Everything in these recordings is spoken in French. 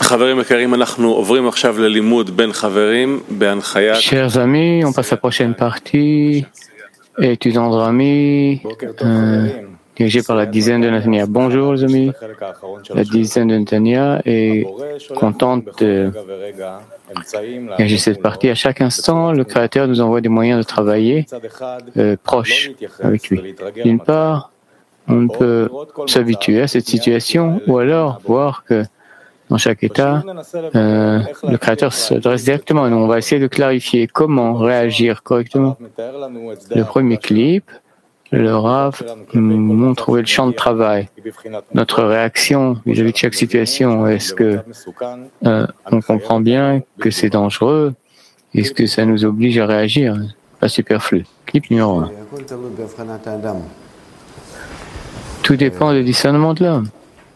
Chers amis, on passe à la prochaine partie. Études entre amis, dirigée par la dizaine de Netanya. Bonjour les amis. La dizaine de Netanya est contente de diriger cette partie. À chaque instant, le Créateur nous envoie des moyens de travailler proches avec lui. D'une part, on peut s'habituer à cette situation ou alors voir que dans chaque état, le Créateur s'adresse directement à nous. On va essayer de clarifier comment réagir correctement. Le premier clip, le Rav nous montre où est le champ de travail. Notre réaction vis-à-vis de chaque situation, est-ce que on comprend bien que c'est dangereux? Est-ce que ça nous oblige à réagir? Pas superflu. Clip numéro 1. Tout dépend du discernement de l'homme.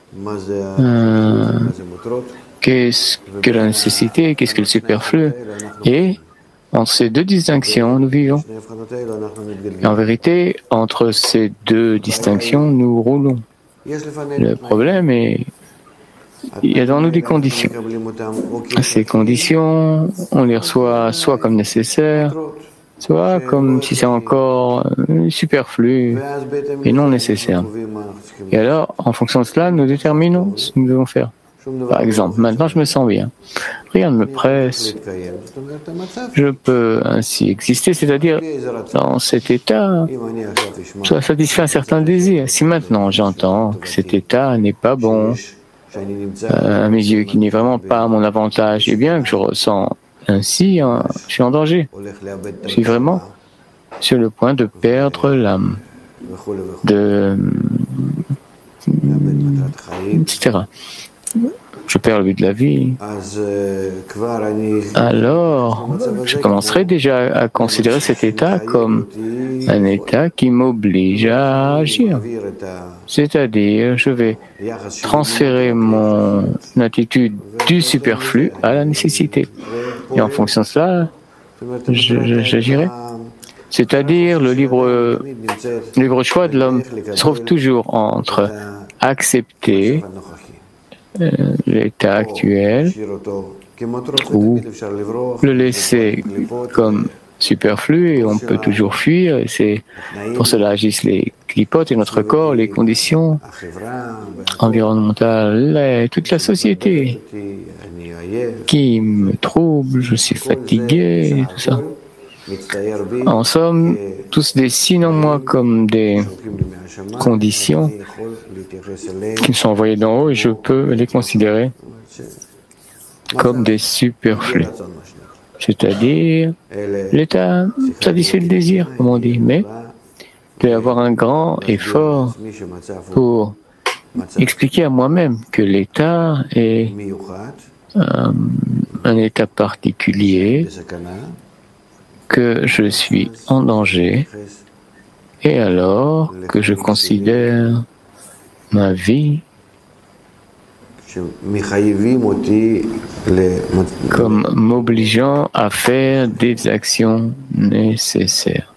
Qu'est-ce que la nécessité, qu'est-ce que le superflu? Et entre ces deux distinctions, nous vivons. Et en vérité, entre ces deux distinctions, nous roulons. Le problème est, il y a dans nous des conditions. Ces conditions, on les reçoit soit comme nécessaires, soit comme si c'est encore superflu et non nécessaire. Et alors, en fonction de cela, nous déterminons ce que nous devons faire. Par exemple, maintenant je me sens bien. Rien ne me presse. Je peux ainsi exister, c'est-à-dire dans cet état, ça satisfait un certain désir. Si maintenant j'entends que cet état n'est pas bon, à mes yeux, qui n'est vraiment pas à mon avantage, et bien que je ressens ainsi, je suis en danger. Je suis vraiment sur le point de perdre l'âme, etc. Je perds le but de la vie. Alors, je commencerai déjà à considérer cet état comme un état qui m'oblige à agir. C'est-à-dire, je vais transférer mon attitude du superflu à la nécessité. Et en fonction de cela, j'agirai. C'est-à-dire, le libre choix de l'homme se trouve toujours entre accepter l'état actuel ou le laisser comme superflu et on peut toujours fuir. Et c'est pour cela agissent les clipotes et notre corps, les conditions environnementales, et toute la société qui me trouble, je suis fatigué, tout ça. En somme, tous dessinent en moi comme des conditions qui me sont envoyées d'en haut et je peux les considérer comme des superflus. C'est-à-dire, l'état satisfait le désir, comme on dit, mais il doit y avoir un grand effort pour expliquer à moi-même que l'état est un état particulier, que je suis en danger, et alors que je considère ma vie comme m'obligeant à faire des actions nécessaires.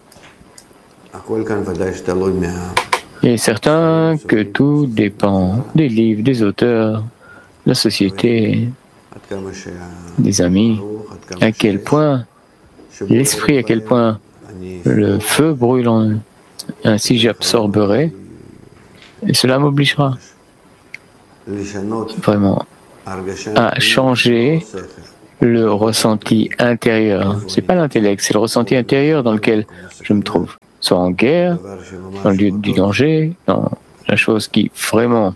Il est certain que tout dépend des livres, des auteurs, de la société, des amis, à quel point l'esprit, à quel point le feu brûle en eux. Ainsi j'absorberai et cela m'obligera vraiment à changer le ressenti intérieur. C'est pas l'intellect, c'est le ressenti intérieur dans lequel je me trouve. Soit en guerre, dans le lieu du danger, dans la chose qui vraiment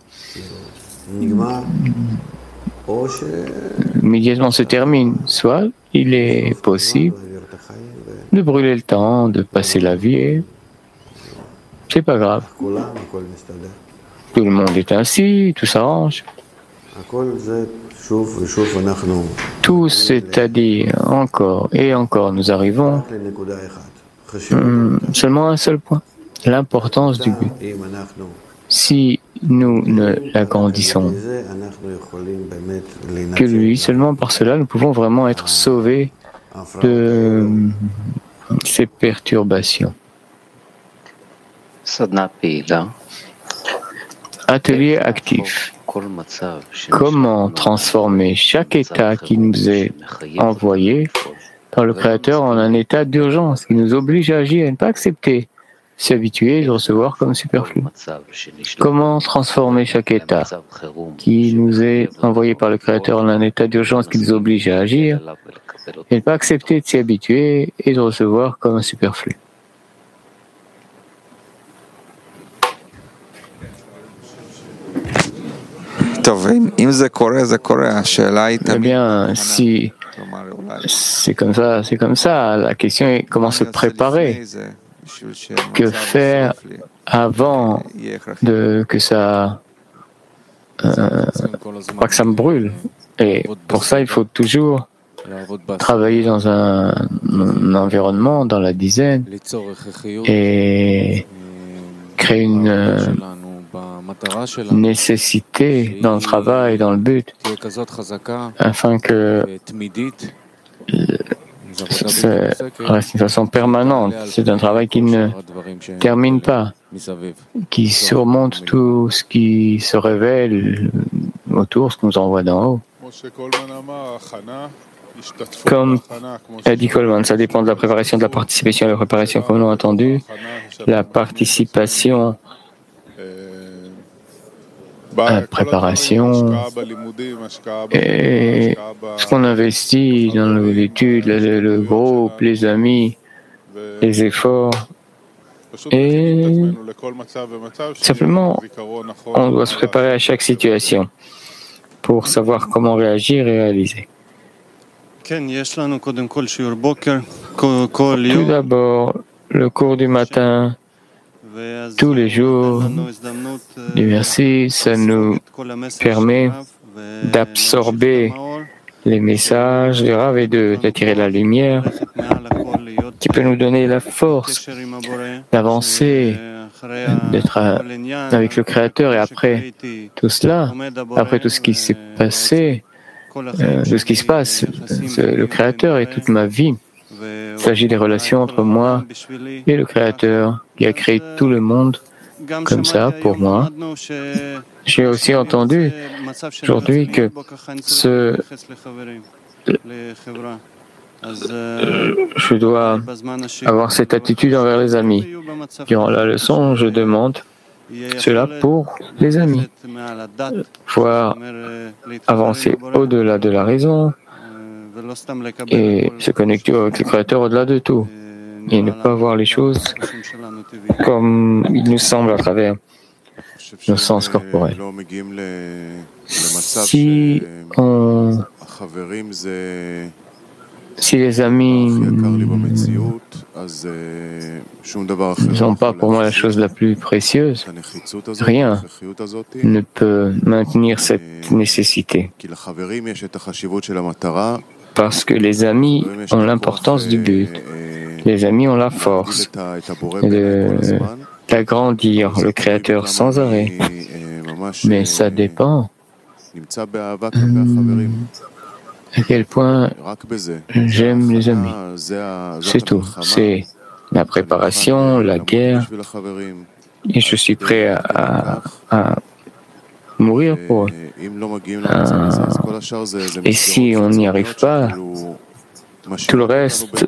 immédiatement se termine. Soit il est possible de brûler le temps, de passer la vie et c'est pas grave. Tout le monde est ainsi, tout s'arrange. Tout, c'est-à-dire encore et encore, nous arrivons seulement à un seul point, l'importance du but. Si nous ne l'agrandissons que lui, seulement par cela, nous pouvons vraiment être sauvés de ces perturbations. Atelier actif. comment transformer chaque état qui nous est envoyé par le Créateur en un état d'urgence qui nous oblige à agir et ne pas accepter, s'habituer et le recevoir comme superflu. Comment transformer chaque état qui nous est envoyé par le Créateur en un état d'urgence qui nous oblige à agir et ne pas accepter de s'y habituer et de recevoir comme un superflu. Eh bien, si c'est comme ça, c'est comme ça. La question est comment se préparer. Que faire avant que ça, pas que ça me brûle. Et pour ça, il faut toujours travailler dans un environnement, dans la dizaine, et créer une nécessité dans le travail, dans le but, afin que ça reste d'une façon permanente. C'est un travail qui ne termine pas, qui surmonte tout ce qui se révèle autour, ce qu'on nous envoie d'en haut. Comme a dit Coleman, ça dépend de la préparation, de la participation à la préparation. Comme nous l'avons entendu, la participation à la préparation et ce qu'on investit dans l'étude, le groupe, les amis, les efforts. Et simplement, on doit se préparer à chaque situation pour savoir comment réagir et réaliser. Tout d'abord, le cours du matin, tous les jours, du merci, ça nous permet d'absorber les messages du Rav et d'attirer la lumière qui peut nous donner la force d'avancer, d'être avec le Créateur. Et après tout cela, après tout ce qui s'est passé, tout ce qui se passe, le Créateur et toute ma vie, il s'agit des relations entre moi et le Créateur qui a créé tout le monde comme ça pour moi. J'ai aussi entendu aujourd'hui que je dois avoir cette attitude envers les amis. Durant la leçon, je demande cela pour les amis. Pouvoir avancer au-delà de la raison et se connecter avec le Créateur au-delà de tout. Et ne pas voir les choses comme il nous semble à travers nos sens corporels. Si les amis ne sont pas pour moi la chose la plus précieuse, rien ne peut maintenir cette nécessité. Parce que les amis ont l'importance du but. Les amis ont la force d'agrandir le Créateur sans arrêt. Mais ça dépend à quel point j'aime les amis. C'est tout. C'est la préparation, la guerre. Et je suis prêt à mourir pour eux. Et si on n'y arrive pas, tout le reste,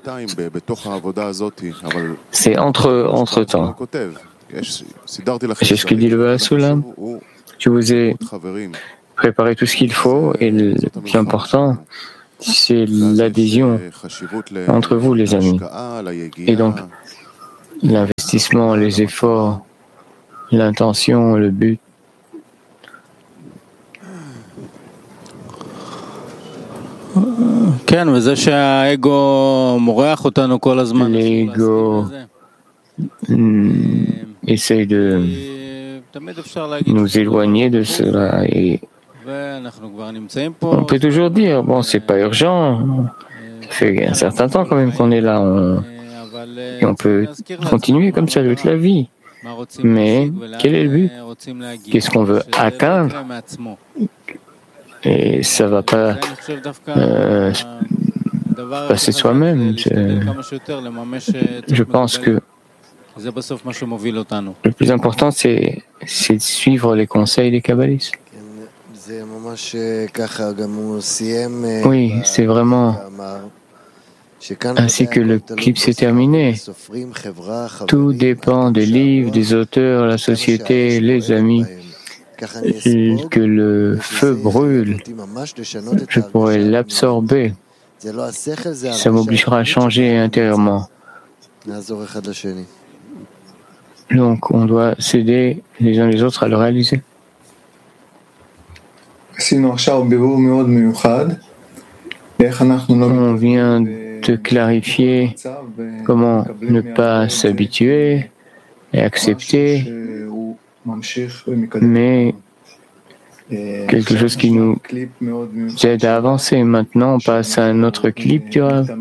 c'est entre-temps. C'est ce que dit le Vasoulam. Je vous ai préparé tout ce qu'il faut et le plus important, c'est l'adhésion entre vous, les amis. Et donc, l'investissement, les efforts, l'intention, le but. L'ego essaye de nous éloigner de cela et on peut toujours dire, bon, c'est pas urgent, ça fait un certain temps quand même qu'on est là, et on peut continuer comme ça toute la vie. Mais quel est le but? Qu'est-ce qu'on veut atteindre? Et ça va pas passer de soi-même. Je pense que le plus important, c'est de suivre les conseils des kabbalistes. Oui, c'est vraiment ainsi que le clip s'est terminé. Tout dépend des livres, des auteurs, la société, les amis. Que le feu brûle, je pourrais l'absorber. Ça m'obligera à changer intérieurement. Donc, on doit s'aider les uns les autres à le réaliser. On vient de clarifier comment ne pas s'habituer et accepter, mais quelque chose qui nous aide à avancer. Maintenant, on passe à un autre clip du Rav.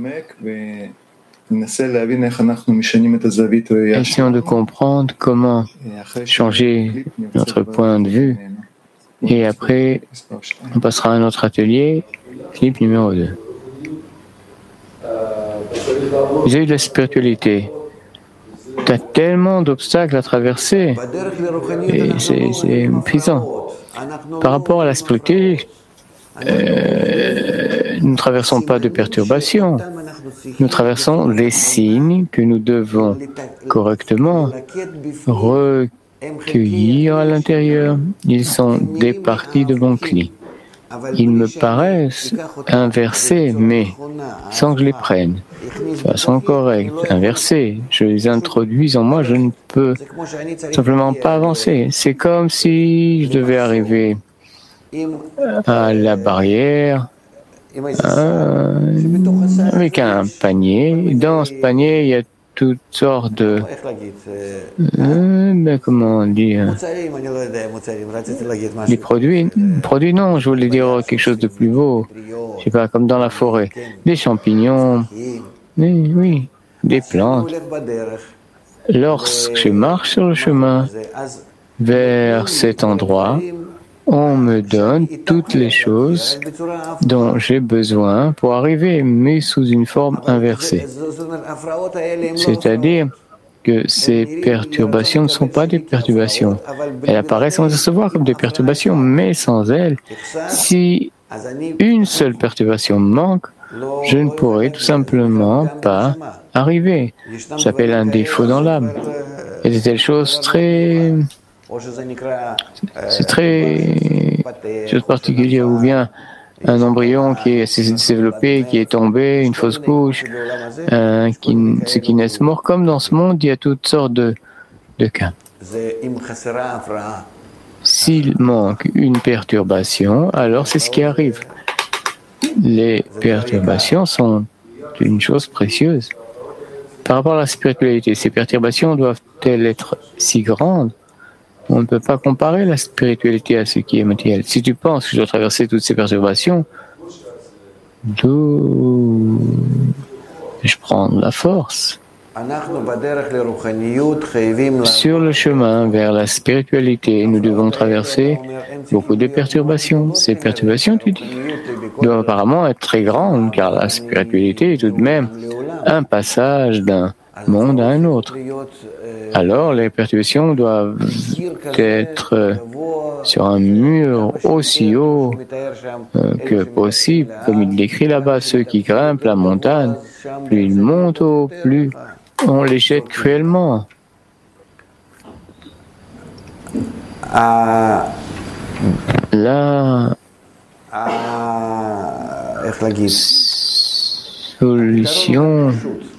Essayons de comprendre comment changer notre point de vue. Et après, on passera à un autre atelier, clip numéro 2. Vis-à-vis de la spiritualité, tu as tellement d'obstacles à traverser et c'est épuisant. Par rapport à la spiritualité, nous ne traversons pas de perturbations. Nous traversons des signes que nous devons correctement recueillir à l'intérieur. Ils sont des parties de mon cli. Ils me paraissent inversés, mais sans que je les prenne de façon correcte, inversés. Je les introduis en moi, je ne peux simplement pas avancer. C'est comme si je devais arriver à la barrière avec un panier. Dans ce panier, il y a toutes sortes de... comment on dit les produits. Produits, non, je voulais dire quelque chose de plus beau. Je sais pas, comme dans la forêt. Des champignons, oui, des plantes. Lorsque je marche sur le chemin vers cet endroit, on me donne toutes les choses dont j'ai besoin pour arriver, mais sous une forme inversée. C'est-à-dire que ces perturbations ne sont pas des perturbations. Elles apparaissent sans se voir comme des perturbations, mais sans elles, si une seule perturbation manque, je ne pourrai tout simplement pas arriver. Ça s'appelle un défaut dans l'âme. Il y a de telles choses c'est très chose particulière, ou bien un embryon qui s'est développé, qui est tombé, une fausse couche, ceux qui naissent morts. Comme dans ce monde, il y a toutes sortes de cas. S'il manque une perturbation, alors c'est ce qui arrive. Les perturbations sont une chose précieuse. Par rapport à la spiritualité, ces perturbations doivent-elles être si grandes? On ne peut pas comparer la spiritualité à ce qui est matériel. Si tu penses que je dois traverser toutes ces perturbations, d'où je prends de la force. Sur le chemin vers la spiritualité, nous devons traverser beaucoup de perturbations. Ces perturbations, tu dis, doivent apparemment être très grandes, car la spiritualité est tout de même un passage d'un monde à un autre. Alors, les perturbations doivent être sur un mur aussi haut que possible, comme il décrit là-bas, ceux qui grimpent la montagne, plus ils montent haut, plus on les jette cruellement. La solution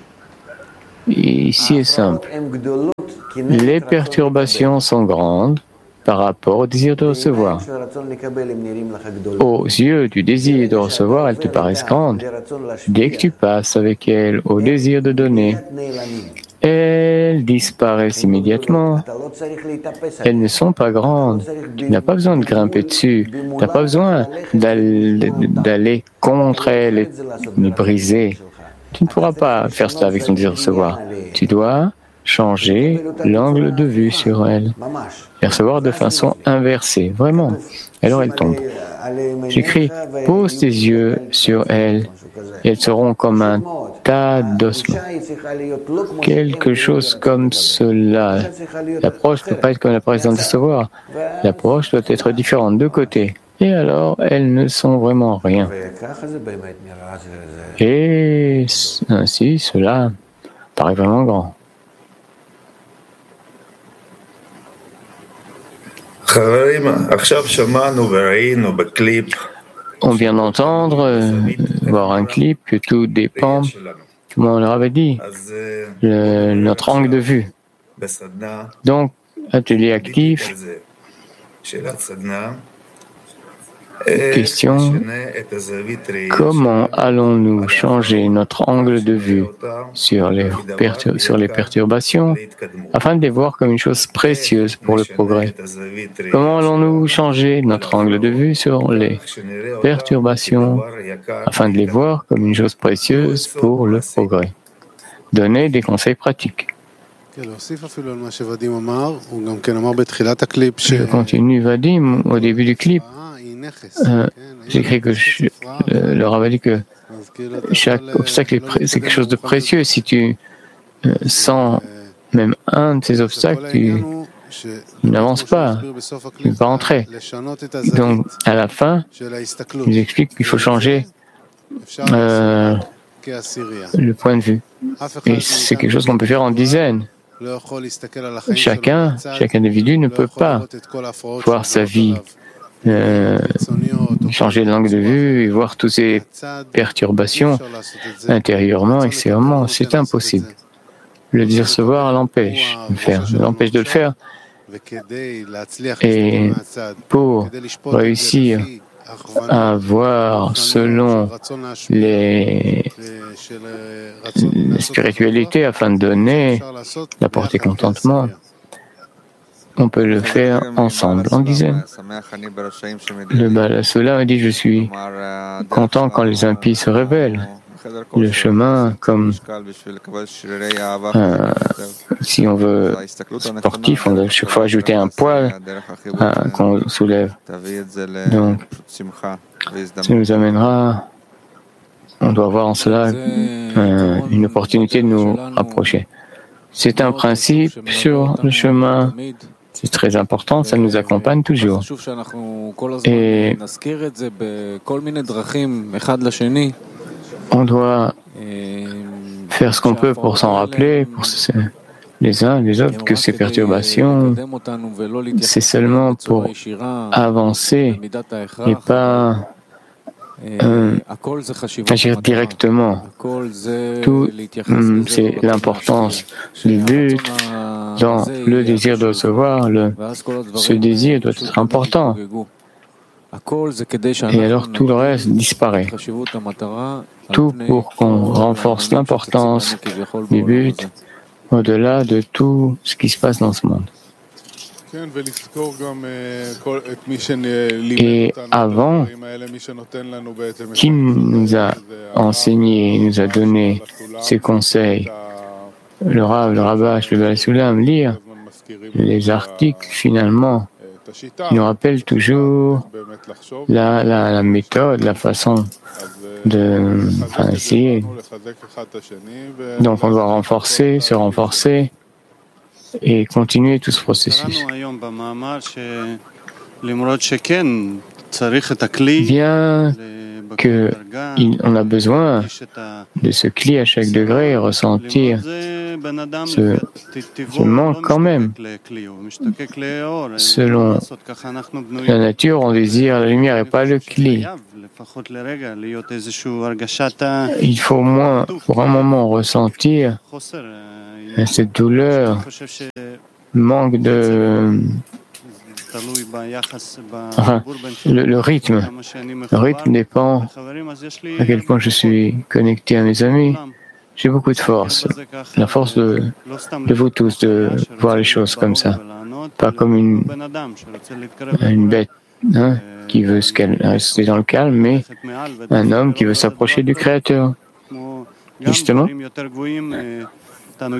ici est simple. Les perturbations sont grandes par rapport au désir de recevoir. Aux yeux du désir de recevoir, elles te paraissent grandes. Dès que tu passes avec elles au désir de donner, elles disparaissent immédiatement. Elles ne sont pas grandes. Tu n'as pas besoin de grimper dessus. Tu n'as pas besoin d'aller contre elles et les briser. Tu ne pourras pas faire cela avec ton désir de recevoir. Tu dois changer l'angle de vue sur elles et recevoir de façon inversée, vraiment. Alors elles tombent. J'écris, pose tes yeux sur elles et elles seront comme un tas d'ossements. Quelque chose comme cela. L'approche ne peut pas être comme l'approche d'un recevoir. L'approche doit être différente. De côté, et alors elles ne sont vraiment rien. Et ainsi, cela paraît vraiment grand. On vient d'entendre, voir un clip, que tout dépend, comme on leur avait dit, notre angle de vue. Donc, atelier actif, question, comment allons-nous changer notre angle de vue sur les perturbations afin de les voir comme une chose précieuse pour le progrès? Comment allons-nous changer notre angle de vue sur les perturbations afin de les voir comme une chose précieuse pour le progrès? Donner des conseils pratiques. Je continue, Vadim, au début du clip. J'écris que le Rav a dit que chaque obstacle c'est quelque chose de précieux. Si tu sens même un de ces obstacles, tu n'avances pas, tu ne peux pas entrer. Donc, à la fin, ils expliquent qu'il faut changer le point de vue. Et c'est quelque chose qu'on peut faire en dizaines. Chaque individu ne peut pas voir sa vie, changer de langue de vue et voir toutes ces perturbations intérieurement, extérieurement. C'est impossible. Le décevoir l'empêche de le faire. Et pour réussir à voir selon la spiritualité afin de donner, d'apporter contentement, on peut le faire ensemble, en dizaines. Le Balasula a dit, je suis content quand les impies se révèlent. Le chemin, comme si on veut sportif, on doit chaque fois ajouter un poids qu'on soulève. Donc, ça nous amènera, on doit voir en cela une opportunité de nous rapprocher. C'est un principe sur le chemin. C'est très important, ça nous accompagne toujours. Et on doit faire ce qu'on peut pour s'en rappeler, pour les uns les autres, que ces perturbations, c'est seulement pour avancer et pas agir directement. Tout, c'est l'importance du but dans le désir de recevoir. Ce désir doit être important. Et alors tout le reste disparaît. Tout pour qu'on renforce l'importance du but au-delà de tout ce qui se passe dans ce monde. Et avant, qui nous a enseigné, nous a donné ces conseils, le Rav, le Rabash, le Balasoulam, lire les articles finalement, nous rappellent toujours la méthode, la façon de essayer. Donc on doit se renforcer et continuer tout ce processus. Bien qu'on a besoin de ce cli à chaque degré et ressentir ce manque quand même. Selon la nature, on désire la lumière et pas le cli. Il faut au moins, pour un moment, ressentir cette douleur, manque de... Enfin, le rythme. Le rythme dépend à quel point je suis connecté à mes amis. J'ai beaucoup de force. La force de vous tous, de voir les choses comme ça. Pas comme une bête qui veut rester dans le calme, mais un homme qui veut s'approcher du Créateur. Justement. Dans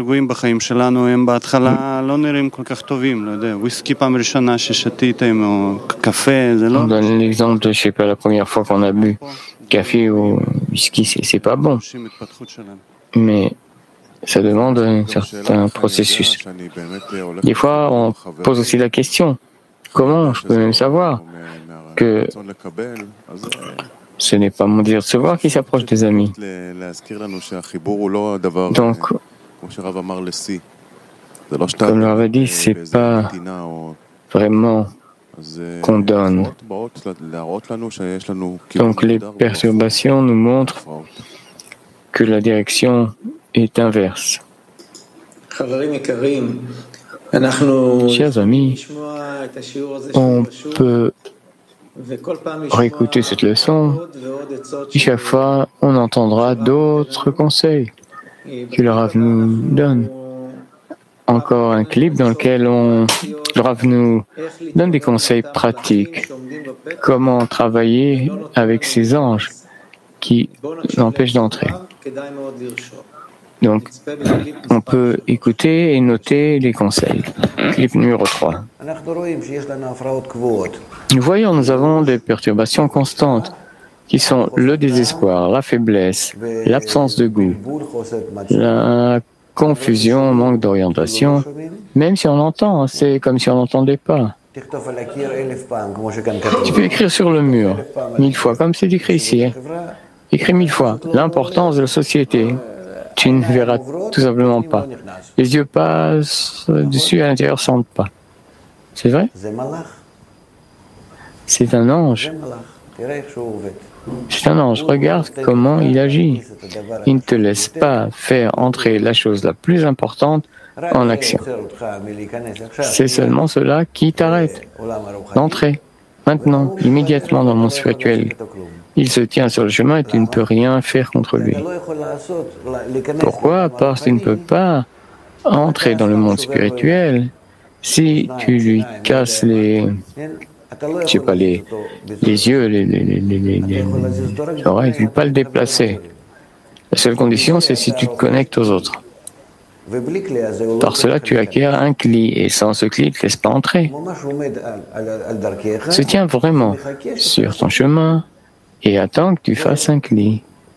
l'exemple de, je sais pas, la première fois qu'on a bu café ou whisky, c'est pas bon. Mais ça demande un certain processus. Des fois, on pose aussi la question, comment je peux même savoir que ce n'est pas mon désir de se voir qui s'approche des amis. Donc, comme le Rav a dit, ce n'est pas vraiment qu'on donne. Donc les perturbations nous montrent que la direction est inverse. Chers amis, on peut réécouter cette leçon et chaque fois on entendra d'autres conseils que le Rav nous donne. Encore un clip dans lequel le Rav nous donne des conseils pratiques. Comment travailler avec ces anges qui l'empêchent d'entrer. Donc, on peut écouter et noter les conseils. Clip numéro 3. Nous voyons, nous avons des perturbations constantes qui sont le désespoir, la faiblesse, l'absence de goût, la confusion, manque d'orientation. Même si on entend, c'est comme si on n'entendait pas. Tu peux écrire sur le mur 1000 fois, comme c'est écrit ici. Écris 1000 fois l'importance de la société. Tu ne verras tout simplement pas. Les yeux passent dessus, à l'intérieur, ne sentent pas. C'est vrai? C'est un ange. C'est un ange. Regarde comment il agit. Il ne te laisse pas faire entrer la chose la plus importante en action. C'est seulement cela qui t'arrête d'entrer. Maintenant, immédiatement dans le monde spirituel. Il se tient sur le chemin et tu ne peux rien faire contre lui. Pourquoi? Parce que tu ne peux pas entrer dans le monde spirituel si tu lui casses les yeux, les oreilles, tu ne peux pas le déplacer. La seule condition, c'est si tu te connectes aux autres. Par cela, tu acquiers un cli, et sans ce cli, il ne te laisse pas entrer. Se tient vraiment sur ton chemin et attends que tu fasses un cli.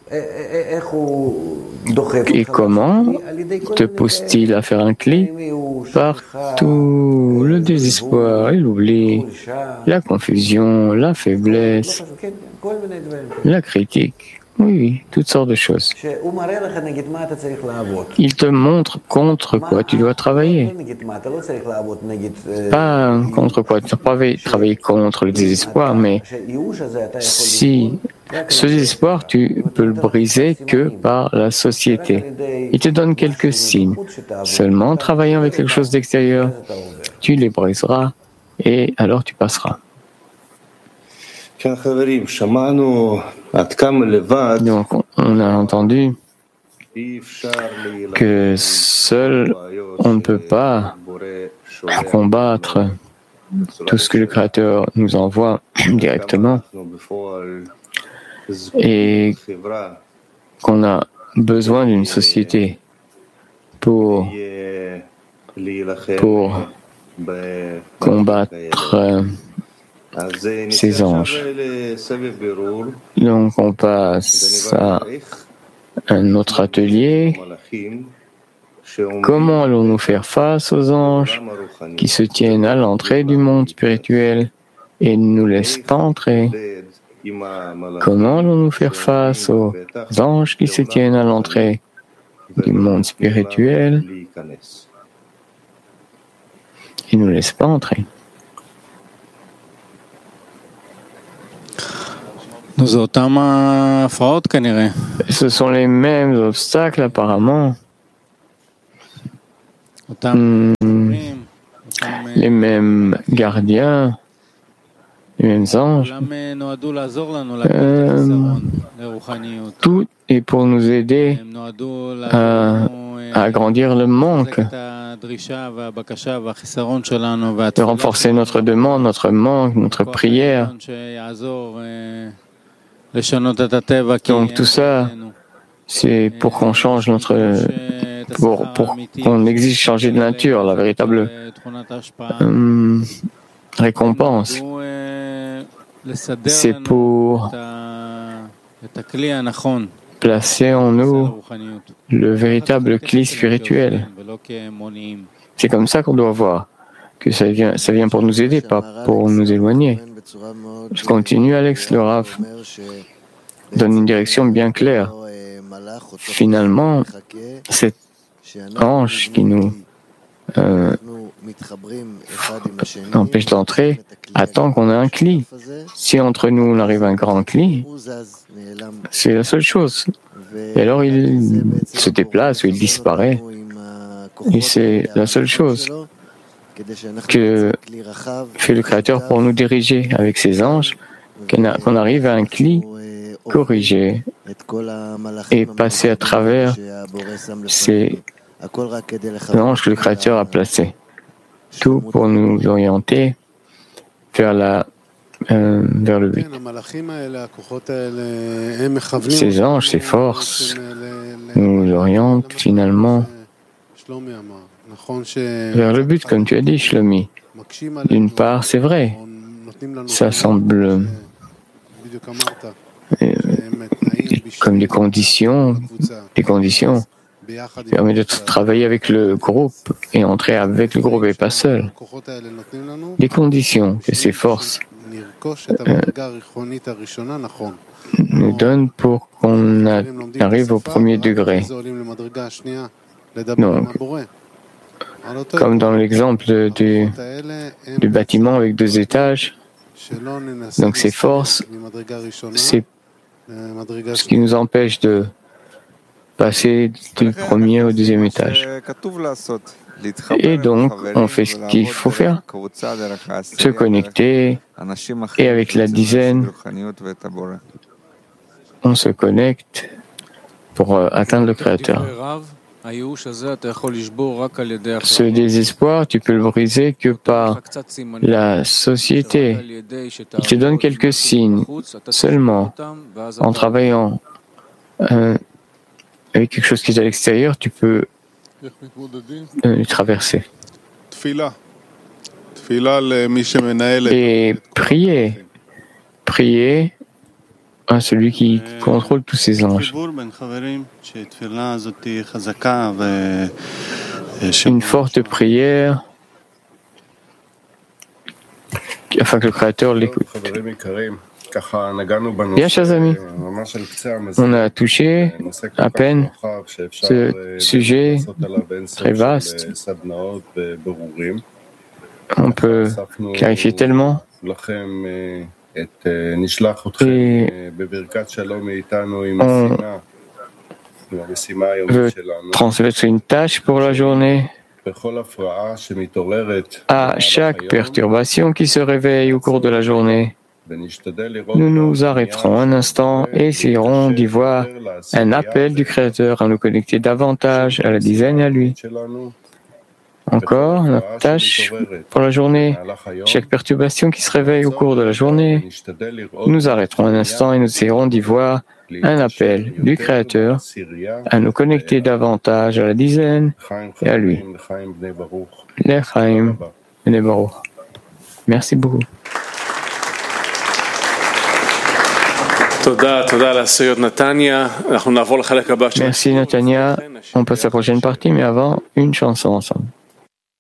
Et comment te pousse-t-il à faire un cli? Par tout le désespoir et l'oubli, la confusion, la faiblesse, la critique. Oui, toutes sortes de choses. Il te montre contre quoi tu dois travailler. Pas contre quoi tu dois travailler contre le désespoir, mais si ce désespoir, tu peux le briser que par la société. Il te donne quelques signes. Seulement en travaillant avec quelque chose d'extérieur, tu les briseras et alors tu passeras. Donc, on a entendu que seul, on ne peut pas combattre tout ce que le Créateur nous envoie directement et qu'on a besoin d'une société pour combattre ces anges. Donc on passe à un autre atelier. Comment allons-nous faire face aux anges qui se tiennent à l'entrée du monde spirituel et ne nous laissent pas entrer? Comment allons-nous faire face aux anges qui se tiennent à l'entrée du monde spirituel et ne nous laissent pas entrer? Ce sont les mêmes obstacles apparemment. Les mêmes gardiens, les mêmes anges. Tout est pour nous aider à agrandir le manque, de renforcer notre demande, notre manque, notre prière. Donc tout ça, c'est pour qu'on change pour qu'on exige changer de nature, la véritable récompense. C'est pour placer en nous le véritable cli spirituel. C'est comme ça qu'on doit voir que ça vient pour nous aider, pas pour nous éloigner. Je continue, Alex. Le Rav donne une direction bien claire. Finalement, cet ange qui nous empêche d'entrer attend qu'on ait un cli. Si entre nous on arrive à un grand cli, c'est la seule chose. Et alors il se déplace ou il disparaît. Et c'est la seule chose que fait le Créateur pour nous diriger avec ses anges, qu'on arrive à un cli corrigé et passer à travers ces anges que le Créateur a placés. Tout pour nous orienter vers le but. Ces anges, ces forces, nous orientent finalement vers le but, comme tu as dit, Shlomi. D'une part, c'est vrai, ça semble comme des conditions qui permettent de travailler avec le groupe et entrer avec le groupe et pas seul. Les conditions que ces forces nous donnent pour qu'on arrive au premier degré. Donc, comme dans l'exemple du bâtiment avec 2 étages, donc ces forces, c'est ce qui nous empêche de passer du premier au 2e étage. Et donc, on fait ce qu'il faut faire, se connecter, et avec la dizaine, on se connecte pour atteindre le Créateur. Ce désespoir, tu peux le briser que par la société. Il te donne quelques signes seulement. En travaillant avec quelque chose qui est à l'extérieur, tu peux les traverser. Et prier à celui qui contrôle tous ces anges. Une forte prière afin que le Créateur l'écoute. Bien, chers amis, on a touché à peine ce sujet très vaste. On peut clarifier tellement. Et on veut transmettre une tâche pour la journée à chaque perturbation qui se réveille au cours de la journée. Nous nous arrêterons un instant et essayerons d'y voir un appel du Créateur à nous connecter davantage à la dizaine et à lui. Encore, notre tâche pour la journée, chaque perturbation qui se réveille au cours de la journée, nous arrêterons un instant et nous essayerons d'y voir un appel du Créateur à nous connecter davantage à la dizaine et à lui. L'Echaim Bnei Baruch. Merci beaucoup. Merci Natania. On passe à la prochaine partie, mais avant, une chanson ensemble.